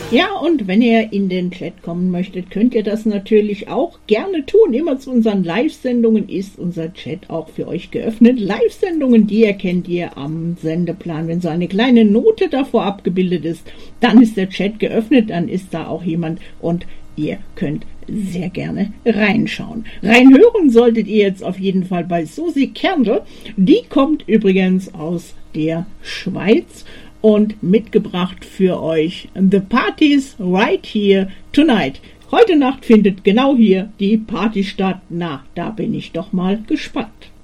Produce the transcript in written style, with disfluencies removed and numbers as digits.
Ja, und wenn ihr in den Chat kommen möchtet, könnt ihr das natürlich auch gerne tun. Immer zu unseren Live-Sendungen ist unser Chat auch für euch geöffnet. Live-Sendungen, die erkennt ihr am Sendeplan. Wenn so eine kleine Note davor abgebildet ist, dann ist der Chat geöffnet, dann ist da auch jemand und ihr könnt sehr gerne reinschauen. Reinhören solltet ihr jetzt auf jeden Fall bei Susi Kernl. Die kommt übrigens aus der Schweiz. Und mitgebracht für euch The Party's Right Here Tonight. Heute Nacht findet genau hier die Party statt. Na, da bin ich doch mal gespannt.